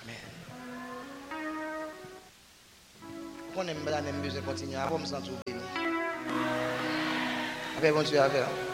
On aime bien la musique continuer. Après, me sentir béni. Après, continuer à faire.